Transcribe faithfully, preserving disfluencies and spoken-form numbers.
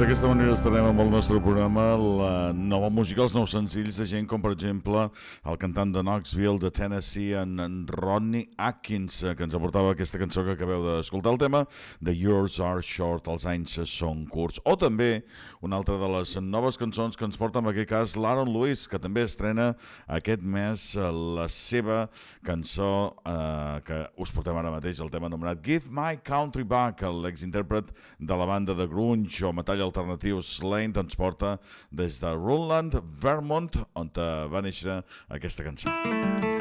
D'aquesta manera estarem amb el nostre programa la nova música, els nous senzills de gent com per exemple el cantant de Knoxville, de Tennessee, en, en Rodney Atkins, que ens aportava aquesta cançó que acabeu d'escoltar, el tema de Yours Are Short, els anys són curts. O també una altra de les noves cançons que ens porta en aquest cas l'Aaron Lewis, que també estrena aquest mes la seva cançó eh, que us portem ara mateix, el tema anomenat Give My Country Back. L'exintèrpret de la banda de grunge o metall alternatiu Slain ens porta des de Rutland, Vermont, on va néixer aquesta cançó.